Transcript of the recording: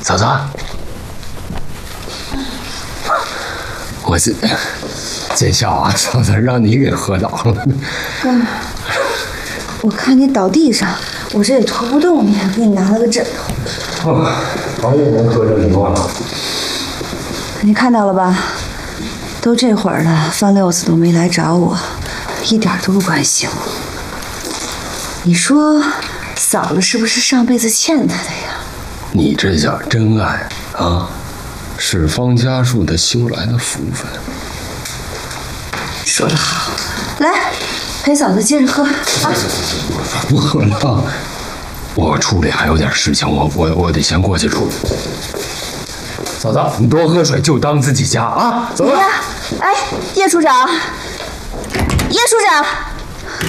嫂子，我见笑啊，嫂子让你给喝倒了。 我看你倒地上，我这也拖不动你，给你拿了个枕头。 好也能喝这么多了。 你看到了吧？都这会儿了，范六子都没来找我，一点都不关心我。你说，嫂子是不是上辈子欠他的呀？ 你这叫真爱啊，是方家树的修来的福分。 说得好，来，陪嫂子接着喝啊！ 不喝了，我处理还有点事情，我得先过去处理。嫂子，你多喝水，就当自己家啊！走吧。 哎，叶处长，叶处长。